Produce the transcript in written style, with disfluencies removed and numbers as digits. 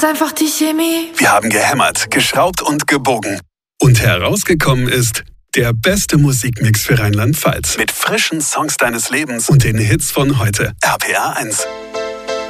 Einfach die Chemie. Wir haben gehämmert, geschraubt und gebogen. Und herausgekommen ist der beste Musikmix für Rheinland-Pfalz. Mit frischen Songs deines Lebens und den Hits von heute. RPR 1.